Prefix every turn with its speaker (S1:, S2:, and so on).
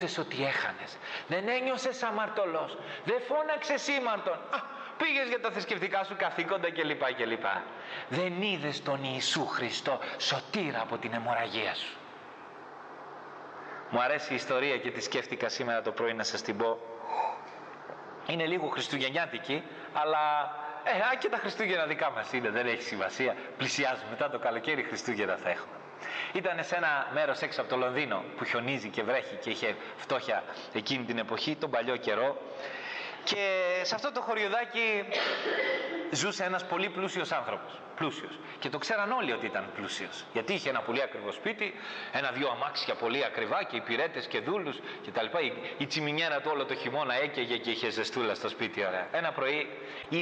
S1: ότι έχανες, δεν ένιωσες αμαρτωλός, δεν φώναξες ήμαρτον, πήγες για τα θρησκευτικά σου καθήκοντα κλπ. Δεν είδες τον Ιησού Χριστό σωτήρα από την αιμορραγία σου. Μου αρέσει η ιστορία και τη σκέφτηκα σήμερα το πρωί να σας την πω. Είναι λίγο χριστουγεννιάτικη, αλλά και τα Χριστούγεννα δικά μας είναι, δεν έχει σημασία. Πλησιάζουμε, μετά το καλοκαίρι Χριστούγεννα θα έχουμε. Ήταν σε ένα μέρος έξω από το Λονδίνο που χιονίζει και βρέχει και είχε φτώχεια εκείνη την εποχή, τον παλιό καιρό, και σε αυτό το χωριουδάκι ζούσε ένας πολύ πλούσιος άνθρωπος, πλούσιος, και το ξέραν όλοι ότι ήταν πλούσιος, γιατί είχε ένα πολύ ακριβό σπίτι, ένα-δυο αμάξια πολύ ακριβά και υπηρέτες και δούλους κτλ. Η τσιμινιέρα του όλο το χειμώνα έκαιγε και είχε ζεστούλα στο σπίτι, ωραία. Ένα πρωί